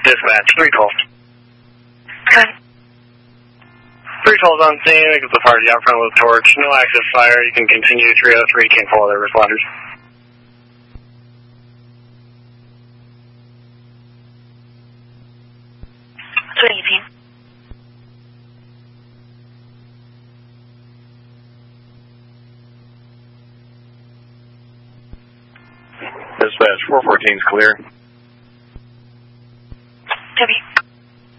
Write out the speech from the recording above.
Dispatch, 3 calls. Okay. 3 calls on scene, because the fire's out front with a torch. No active fire. You can continue. 303 can't follow their responders. Good evening. Dispatch, 414 is clear.